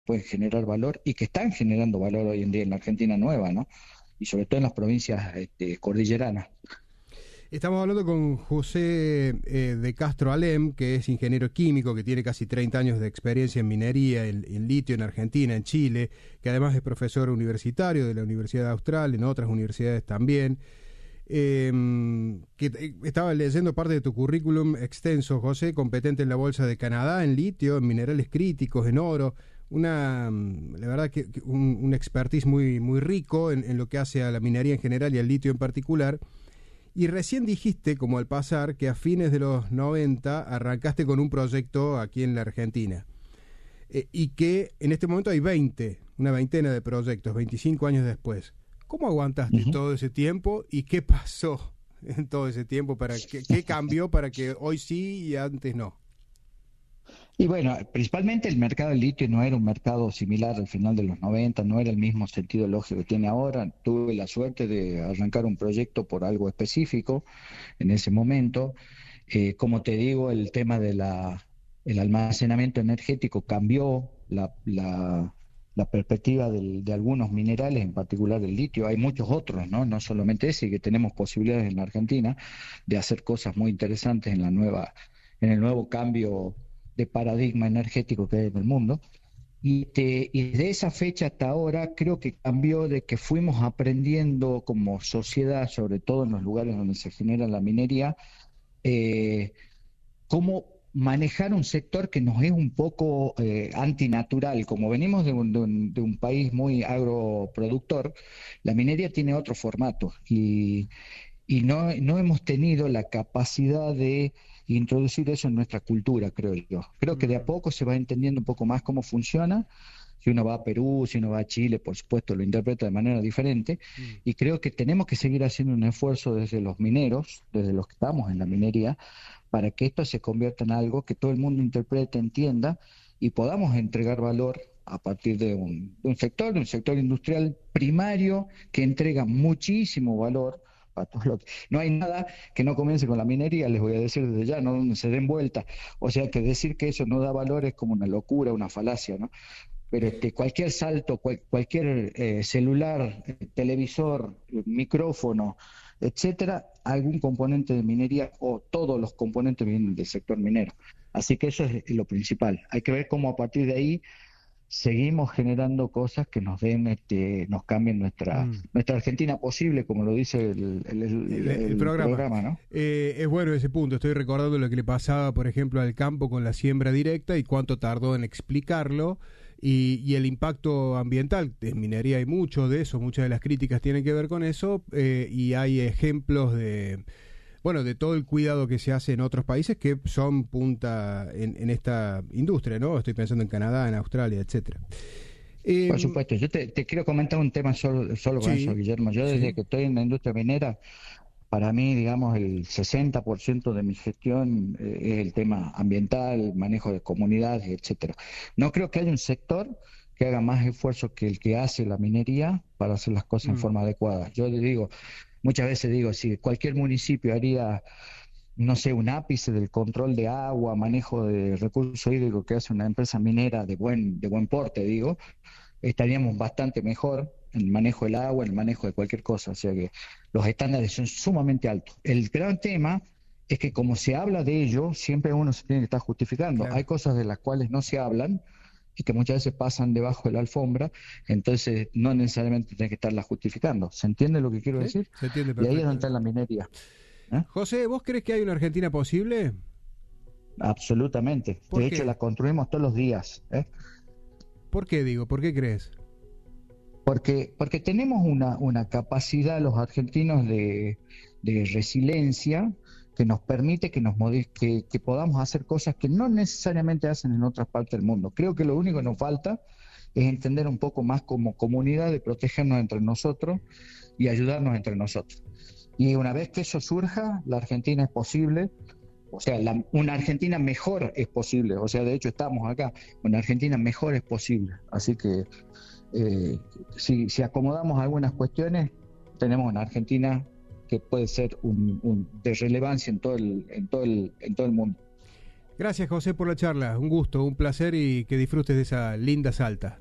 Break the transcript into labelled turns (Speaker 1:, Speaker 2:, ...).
Speaker 1: pueden generar valor y que están generando valor hoy en día en la Argentina nueva, ¿no? Y sobre todo en las provincias cordilleranas.
Speaker 2: Estamos hablando con José de Castro Alem, que es ingeniero químico, que tiene casi 30 años de experiencia en minería, en litio en Argentina, en Chile, que además es profesor universitario de la Universidad Austral, en otras universidades también. Estaba leyendo parte de tu currículum extenso, José, competente en la Bolsa de Canadá, en litio, en minerales críticos, en oro. La verdad que un expertise muy rico en lo que hace a la minería en general y al litio en particular. Y recién dijiste, como al pasar, que a fines de los 90 arrancaste con un proyecto aquí en la Argentina. Y que en este momento hay una veintena de proyectos, 25 años después. ¿Cómo aguantaste
Speaker 1: Ujú.
Speaker 2: todo ese tiempo y qué pasó en todo ese tiempo? ¿Qué cambió para que hoy sí y antes no?
Speaker 1: Y bueno, principalmente el mercado del litio no era un mercado similar al final de los 90, no era el mismo sentido lógico que tiene ahora. Tuve la suerte de arrancar un proyecto por algo específico en ese momento. Como te digo, el tema el almacenamiento energético cambió la perspectiva de algunos minerales, en particular el litio. Hay muchos otros, ¿no? No solamente ese, que tenemos posibilidades en la Argentina de hacer cosas muy interesantes en en el nuevo cambio de paradigma energético que hay en el mundo. Y de esa fecha hasta ahora creo que cambió de que fuimos aprendiendo como sociedad, sobre todo en los lugares donde se genera la minería, eh, cómo manejar un sector que nos es un poco antinatural. Como venimos de un país muy agroproductor, la minería tiene otro formato y no hemos tenido la capacidad de introducir eso en nuestra cultura, creo yo. Creo que de a
Speaker 2: Mm,
Speaker 1: poco se va entendiendo un poco más cómo funciona. Si uno va a Perú, si uno va a Chile, por supuesto, lo interpreta de manera diferente.
Speaker 2: mm.
Speaker 1: Y creo que tenemos que seguir haciendo un esfuerzo desde los mineros, desde los que estamos en la minería, para que esto se convierta en algo que todo el mundo interprete, entienda y podamos entregar valor a partir de un sector industrial primario que entrega muchísimo valor para todo no hay nada que no comience con la minería, les voy a decir desde ya, no se den vuelta. O sea que decir que eso no da valor es como una locura, una falacia, ¿no? Pero cualquier salto, cualquier celular, televisor, micrófono, etcétera, algún componente de minería o todos los componentes vienen del sector minero. Así que eso es lo principal. Hay que ver cómo a partir de ahí seguimos generando cosas que nos den, nos cambien
Speaker 2: Mm.
Speaker 1: nuestra Argentina posible, como lo dice
Speaker 2: El
Speaker 1: el
Speaker 2: programa.
Speaker 1: programa, ¿no?
Speaker 2: Es bueno ese punto. Estoy recordando lo que le pasaba, por ejemplo, al campo con la siembra directa y cuánto tardó en explicarlo. Y el impacto ambiental. En minería hay mucho de eso, muchas de las críticas tienen que ver con eso. Y hay ejemplos de todo el cuidado que se hace en otros países que son punta en esta industria, ¿no? Estoy pensando en Canadá, en Australia, etcétera.
Speaker 1: Por
Speaker 2: Eh,
Speaker 1: supuesto, te quiero comentar un tema solo con eso,
Speaker 2: sí,
Speaker 1: Guillermo. Yo desde
Speaker 2: sí.
Speaker 1: que estoy en la industria minera, para mí, digamos, el 60% de mi gestión es el tema ambiental, manejo de comunidades, etcétera. No creo que haya un sector que haga más esfuerzo que el que hace la minería para hacer las cosas en
Speaker 2: Mm,
Speaker 1: forma adecuada. Yo le digo, muchas veces digo, si cualquier municipio haría, no sé, un ápice del control de agua, manejo de recursos hídricos que hace una empresa minera de buen porte, digo, estaríamos bastante mejor en el manejo del agua, en el manejo de cualquier cosa. O sea que los estándares son sumamente altos. El gran tema es que como se habla de ello, siempre uno se tiene que estar justificando. Hay
Speaker 2: claro.
Speaker 1: cosas de las cuales no se hablan y que muchas veces pasan debajo de la alfombra, entonces no necesariamente tiene que estarlas justificando. ¿Se entiende lo que quiero
Speaker 2: Sí,
Speaker 1: decir?
Speaker 2: se entiende
Speaker 1: Y ahí es donde está
Speaker 2: perfectamente.
Speaker 1: la minería. ¿Eh?
Speaker 2: José, ¿vos crees que hay una Argentina posible?
Speaker 1: Absolutamente.
Speaker 2: ¿Por
Speaker 1: De hecho,
Speaker 2: qué?
Speaker 1: la construimos todos los días. ¿Eh?
Speaker 2: ¿Por qué digo? ¿Por qué crees?
Speaker 1: Porque tenemos una capacidad los argentinos de resiliencia que nos permite que podamos hacer cosas que no necesariamente hacen en otras partes del mundo. Creo que lo único que nos falta es entender un poco más como comunidad de protegernos entre nosotros y ayudarnos entre nosotros. Y una vez que eso surja, la Argentina es posible, o sea, una Argentina mejor es posible, o sea, de hecho estamos acá, una Argentina mejor es posible. Así que eh, si acomodamos algunas cuestiones, tenemos una Argentina que puede ser de relevancia en todo en todo el mundo.
Speaker 2: Gracias, José, por la charla. Un gusto, un placer y que disfrutes de esa linda Salta.